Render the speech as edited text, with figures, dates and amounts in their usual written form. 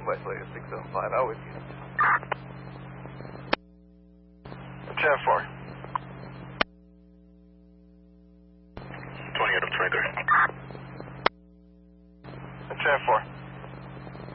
West Lake 675, out with you. Chat 4. 20 Adam 23. Chat 4.